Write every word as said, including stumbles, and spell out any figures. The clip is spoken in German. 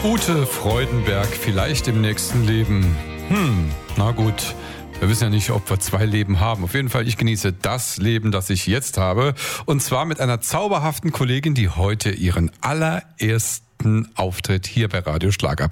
Ute Freudenberg, vielleicht im nächsten Leben. Hm, na gut. Wir wissen ja nicht, ob wir zwei Leben haben. Auf jeden Fall, ich genieße das Leben, das ich jetzt habe. Und zwar mit einer zauberhaften Kollegin, die heute ihren allerersten Auftritt hier bei Radio Schlager